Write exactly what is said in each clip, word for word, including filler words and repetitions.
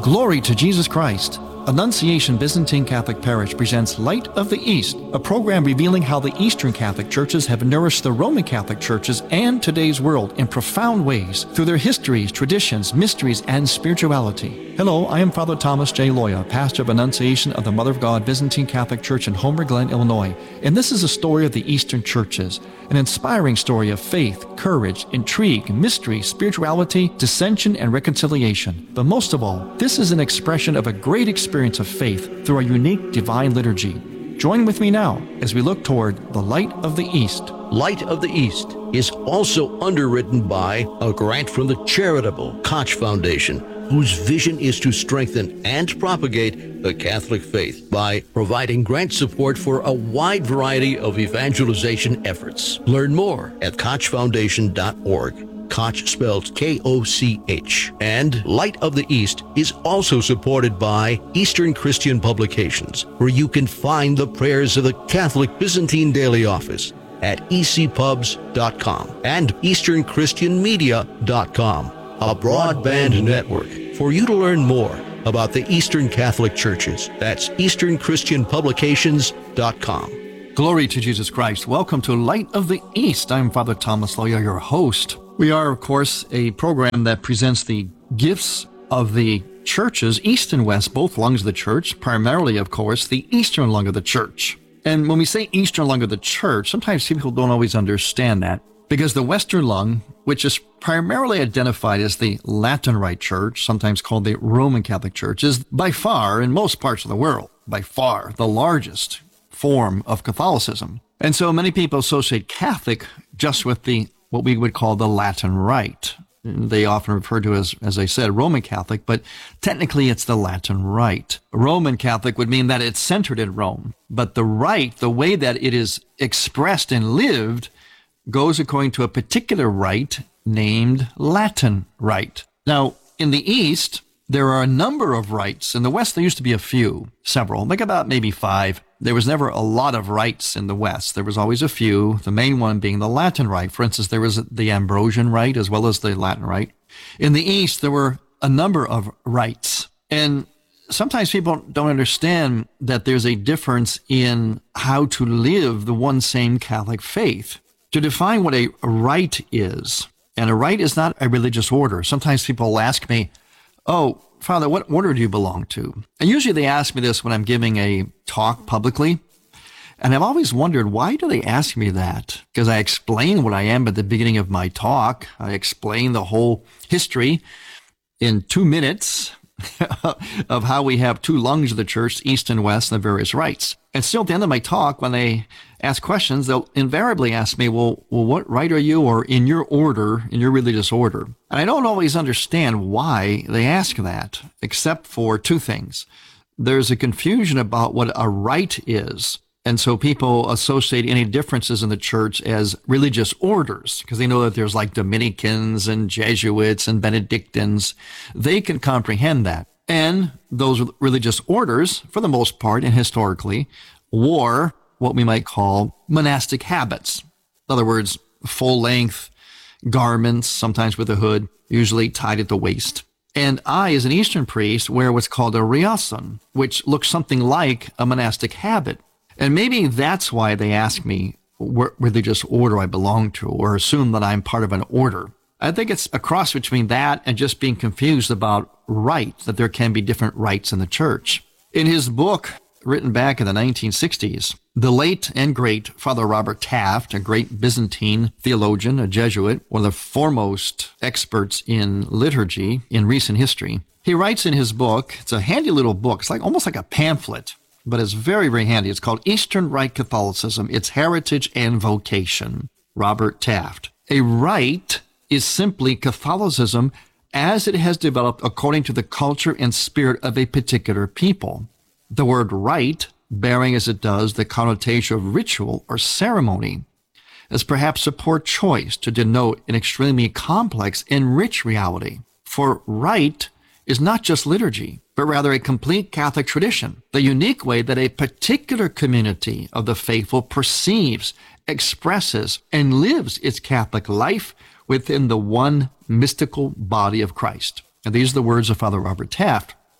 Glory to Jesus Christ. Annunciation Byzantine Catholic Parish presents Light of the East, a program revealing how the Eastern Catholic churches have nourished the Roman Catholic churches and today's world in profound ways through their histories, traditions, mysteries, and spirituality. Hello, I am Father Thomas J. Loya, pastor of Annunciation of the Mother of God Byzantine Catholic Church in Homer Glen, Illinois, and this is a story of the Eastern churches, an inspiring story of faith, courage, intrigue, mystery, spirituality, dissension, and reconciliation. But most of all, this is an expression of a great experience of faith through a unique divine liturgy. Join with me now as we look toward the Light of the East. Light of the East is also underwritten by a grant from the charitable Koch Foundation, whose vision is to strengthen and propagate the Catholic faith by providing grant support for a wide variety of evangelization efforts. Learn more at koch foundation dot org. Koch spelled K O C H. And Light of the East is also supported by Eastern Christian Publications, where you can find the prayers of the Catholic Byzantine Daily Office at e c pubs dot com and eastern christian media dot com, a broadband network for you to learn more about the Eastern Catholic churches. That's eastern christian publications dot com. Glory to Jesus Christ. Welcome to Light of the East. I'm Father Thomas Loya, your host. We are, of course, a program that presents the gifts of the churches, East and West, both lungs of the church, primarily, of course, the Eastern lung of the church. And when we say Eastern lung of the church, sometimes people don't always understand that, because the Western lung, which is primarily identified as the Latin Rite Church, sometimes called the Roman Catholic Church, is by far, in most parts of the world, by far the largest form of Catholicism. And so many people associate Catholic just with the what we would call the Latin Rite. They often refer to as, as I said, Roman Catholic, but technically it's the Latin Rite. Roman Catholic would mean that it's centered in Rome, but the rite, the way that it is expressed and lived, goes according to a particular rite named Latin Rite. Now, in the East, there are a number of rites. In the West, there used to be a few, several, like about maybe five. There was never a lot of rites in the West. There was always a few, the main one being the Latin Rite. For instance, there was the Ambrosian Rite as well as the Latin Rite. In the East, there were a number of rites. And sometimes people don't understand that there's a difference in how to live the one same Catholic faith. To define what a rite is, and a rite is not a religious order. Sometimes people ask me, oh, Father, what order do you belong to? And usually they ask me this when I'm giving a talk publicly. And I've always wondered, why do they ask me that? Because I explain what I am at the beginning of my talk. I explain the whole history in two minutes of how we have two lungs of the church, East and West, and the various rites. And still at the end of my talk, when they ask questions, they'll invariably ask me, well, well, what rite are you, or in your order, in your religious order? And I don't always understand why they ask that, except for two things. There's a confusion about what a rite is. And so people associate any differences in the church as religious orders, because they know that there's like Dominicans and Jesuits and Benedictines. They can comprehend that. And those religious orders, for the most part and historically, wore what we might call monastic habits. In other words, full-length garments, sometimes with a hood, usually tied at the waist. And I, as an Eastern priest, wear what's called a riason, which looks something like a monastic habit. And maybe that's why they ask me what religious order I belong to, or assume that I'm part of an order. I think it's a cross between that and just being confused about rite, that there can be different rites in the church. In his book, written back in the nineteen sixties, the late and great Father Robert Taft, a great Byzantine theologian, a Jesuit, one of the foremost experts in liturgy in recent history, he writes in his book, it's a handy little book, it's like almost like a pamphlet, but it's very, very handy. It's called Eastern Rite Catholicism, Its Heritage and Vocation. Robert Taft. A rite is simply Catholicism as it has developed according to the culture and spirit of a particular people. The word rite, bearing as it does the connotation of ritual or ceremony, is perhaps a poor choice to denote an extremely complex and rich reality. For rite is not just liturgy, but rather a complete Catholic tradition, the unique way that a particular community of the faithful perceives, expresses, and lives its Catholic life within the one mystical body of Christ. And these are the words of Father Robert Taft.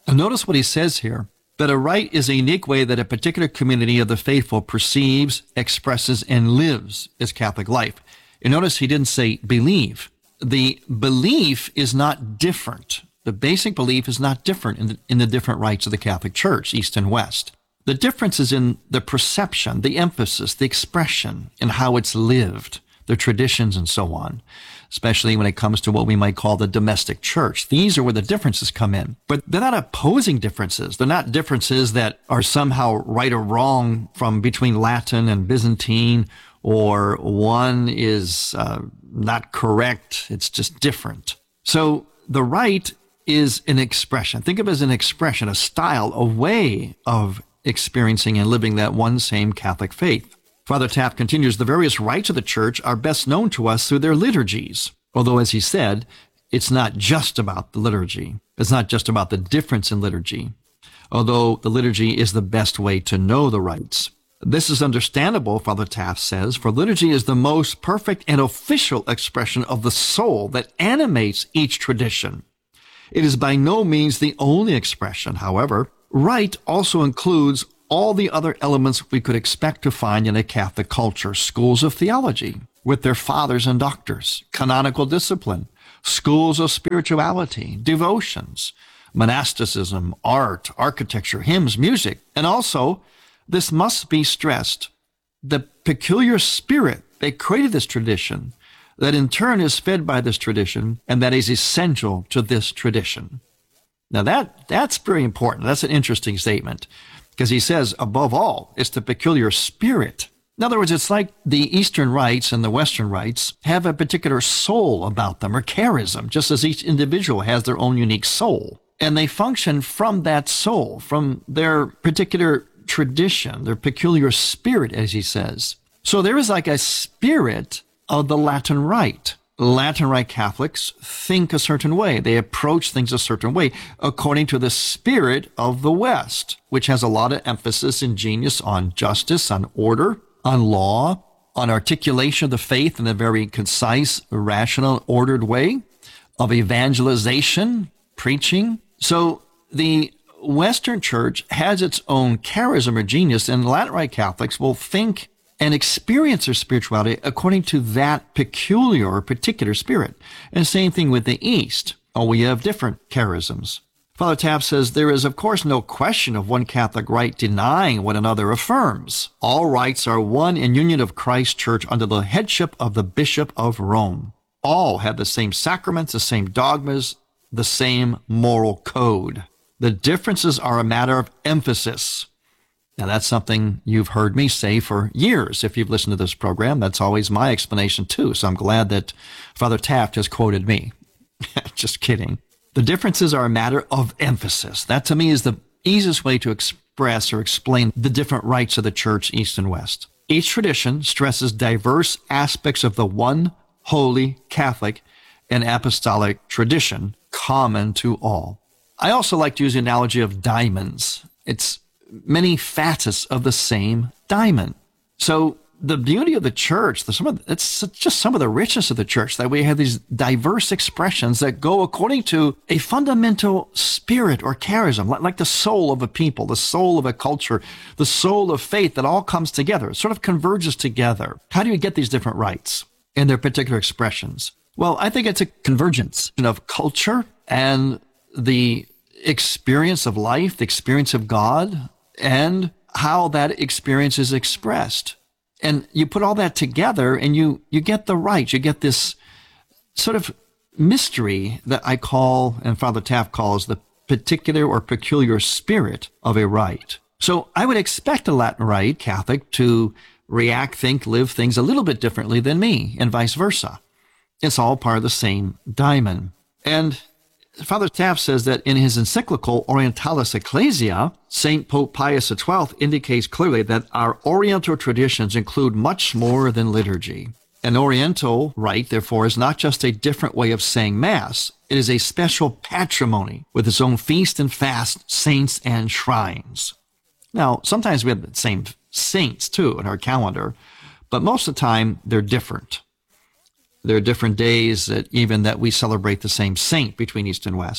And notice what he says here, that a rite is a unique way that a particular community of the faithful perceives, expresses, and lives its Catholic life. You notice he didn't say believe. The belief is not different. The basic belief is not different in the, in the different rites of the Catholic Church, East and West. The difference is in the perception, the emphasis, the expression, and how it's lived, the traditions and so on, especially when it comes to what we might call the domestic church. These are where the differences come in. But they're not opposing differences. They're not differences that are somehow right or wrong from between Latin and Byzantine, or one is uh, not correct. It's just different. So the rite is an expression. Think of it as an expression, a style, a way of experiencing and living that one same Catholic faith. Father Taft continues, the various rites of the Church are best known to us through their liturgies. Although, as he said, it's not just about the liturgy. It's not just about the difference in liturgy. Although the liturgy is the best way to know the rites. This is understandable, Father Taft says, for liturgy is the most perfect and official expression of the soul that animates each tradition. It is by no means the only expression, however. Rite also includes all the other elements we could expect to find in a Catholic culture. Schools of theology with their fathers and doctors, canonical discipline, schools of spirituality, devotions, monasticism, art, architecture, hymns, music, and also, this must be stressed, the peculiar spirit that created this tradition, that in turn is fed by this tradition, and that is essential to this tradition. Now that that's very important. That's an interesting statement, because he says, above all, it's the peculiar spirit. In other words, it's like the Eastern rites and the Western rites have a particular soul about them, or charism, just as each individual has their own unique soul. And they function from that soul, from their particular tradition, their peculiar spirit, as he says. So there is like a spirit of the Latin Rite. Latin Rite Catholics think a certain way. They approach things a certain way according to the spirit of the West, which has a lot of emphasis and genius on justice, on order, on law, on articulation of the faith in a very concise, rational, ordered way, of evangelization, preaching. So the Western Church has its own charism or genius, and Latin Rite Catholics will think and experience their spirituality according to that peculiar or particular spirit. And same thing with the East. Oh, we have different charisms. Father Taft says, there is, of course, no question of one Catholic rite denying what another affirms. All rites are one in union of Christ's Church under the headship of the Bishop of Rome. All have the same sacraments, the same dogmas, the same moral code. The differences are a matter of emphasis. Now, that's something you've heard me say for years. If you've listened to this program, that's always my explanation too. So I'm glad that Father Taft has quoted me. Just kidding. The differences are a matter of emphasis. That to me is the easiest way to express or explain the different rites of the Church, East and West. Each tradition stresses diverse aspects of the one holy Catholic and apostolic tradition common to all. I also like to use the analogy of diamonds. It's many facets of the same diamond. So the beauty of the church, the, some of, it's just some of the richness of the church, that we have these diverse expressions that go according to a fundamental spirit or charism, like, like the soul of a people, the soul of a culture, the soul of faith that all comes together. It sort of converges together. How do you get these different rites and their particular expressions? Well, I think it's a convergence of culture and the experience of life, the experience of God, and how that experience is expressed. And you put all that together and you, you get the rite. You get this sort of mystery that I call, and Father Taft calls, the particular or peculiar spirit of a rite. So I would expect a Latin Rite Catholic to react, think, live things a little bit differently than me, and vice versa. It's all part of the same diamond. And Father Taft says that in his encyclical Orientalis Ecclesia, Saint Pope Pius the twelfth indicates clearly that our Oriental traditions include much more than liturgy. An Oriental rite, therefore, is not just a different way of saying Mass. It is a special patrimony with its own feast and fast, saints and shrines. Now, sometimes we have the same saints, too, in our calendar, but most of the time, they're different. There are different days that even that we celebrate the same saint between East and West.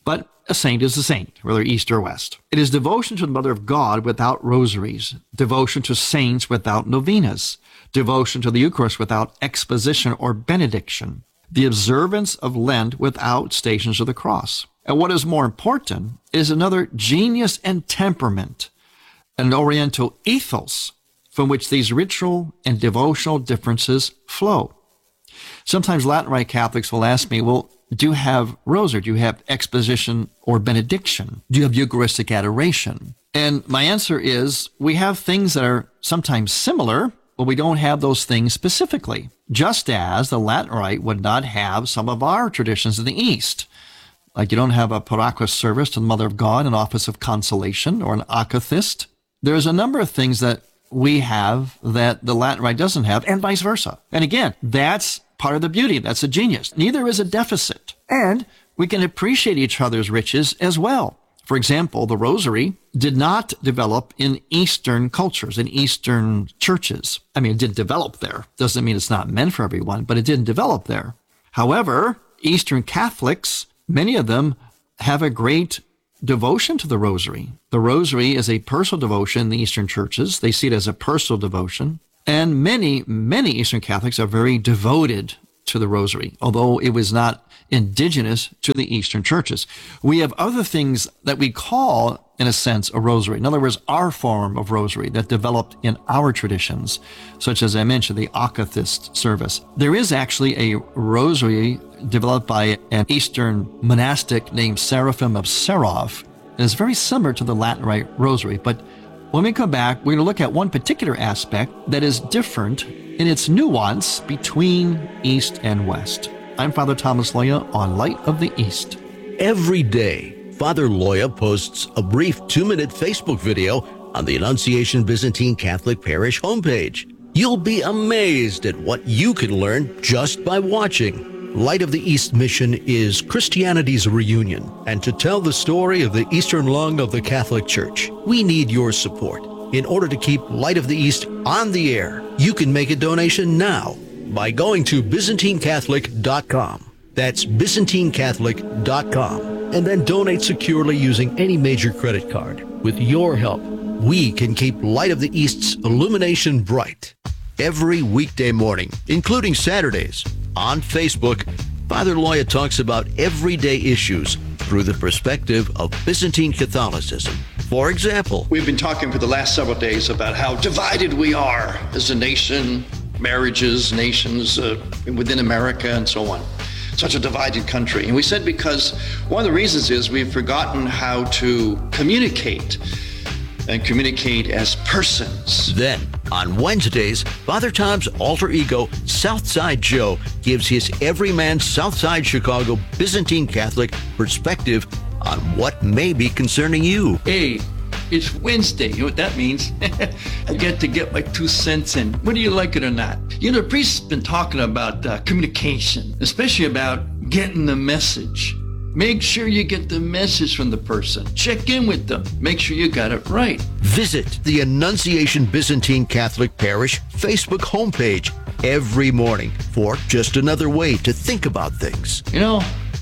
But a saint is a saint, whether east or west. It is devotion to the Mother of God without rosaries, devotion to saints without novenas, devotion to the Eucharist without exposition or benediction, the observance of Lent without Stations of the Cross. And what is more important is another genius and temperament, an Oriental ethos from which these ritual and devotional differences flow. Sometimes Latin Rite Catholics will ask me, well, do you have rosary? Do you have exposition or benediction? Do you have Eucharistic adoration? And my answer is, we have things that are sometimes similar, but we don't have those things specifically. Just as the Latin Rite would not have some of our traditions in the East. Like you don't have a Paraclus service to the Mother of God, an office of consolation, or an akathist. There's a number of things that we have that the Latin Rite doesn't have, and vice versa. And again, that's part of the beauty. That's a genius. Neither is a deficit. And we can appreciate each other's riches as well. For example, the rosary did not develop in Eastern cultures, in Eastern churches. I mean, it did develop there. Doesn't mean it's not meant for everyone, but it didn't develop there. However, Eastern Catholics, many of them have a great devotion to the rosary. The rosary is a personal devotion in the Eastern churches. They see it as a personal devotion. And many, many Eastern Catholics are very devoted to the rosary, although it was not indigenous to the Eastern churches. We have other things that we call, in a sense, a rosary. In other words, our form of rosary that developed in our traditions, such as I mentioned, the akathist service. There is actually a rosary developed by an Eastern monastic named Seraphim of Sarov. It is very similar to the Latin Rite rosary, but when we come back, we're going to look at one particular aspect that is different in its nuance between East and West. I'm Father Thomas Loya on Light of the East. Every day, Father Loya posts a brief two-minute Facebook video on the Annunciation Byzantine Catholic Parish homepage. You'll be amazed at what you can learn just by watching. Light of the East mission is Christianity's reunion, and to tell the story of the Eastern lung of the Catholic Church, we need your support. In order to keep Light of the East on the air, you can make a donation now by going to Byzantine Catholic dot com. That's Byzantine Catholic dot com, and then donate securely using any major credit card. With your help, we can keep Light of the East's illumination bright. Every weekday morning, including Saturdays, on Facebook, Father Loya talks about everyday issues through the perspective of Byzantine Catholicism. For example, we've been talking for the last several days about how divided we are as a nation, marriages, nations uh, within America, and so on. Such a divided country. And we said because one of the reasons is we've forgotten how to communicate and communicate as persons. Then, on Wednesdays, Father Tom's alter ego, Southside Joe, gives his everyman Southside Chicago Byzantine Catholic perspective on what may be concerning you. Hey, it's Wednesday. You know what that means? I get to get my two cents in, whether you like it or not. You know, the priest's been talking about uh, communication, especially about getting the message. Make sure you get the message from the person. Check in with them. Make sure you got it right. Visit the Annunciation Byzantine Catholic Parish Facebook homepage every morning for just another way to think about things. You know,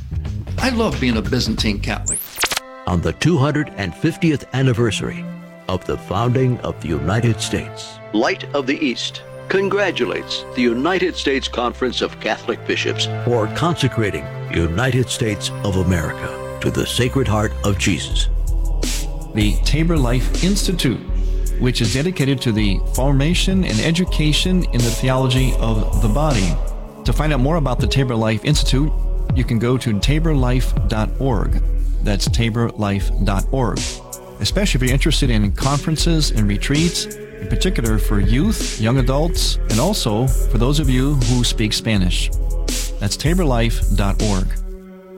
I love being a Byzantine Catholic. On the two hundred fiftieth anniversary of the founding of the United States, Light of the East congratulates the United States Conference of Catholic Bishops for consecrating the United States of America to the Sacred Heart of Jesus. The Tabor Life Institute, which is dedicated to the formation and education in the theology of the body. To find out more about the Tabor Life Institute, you can go to tabor life dot org. That's tabor life dot org. Especially if you're interested in conferences and retreats, in particular for youth, young adults, and also for those of you who speak Spanish. That's tabor life dot org.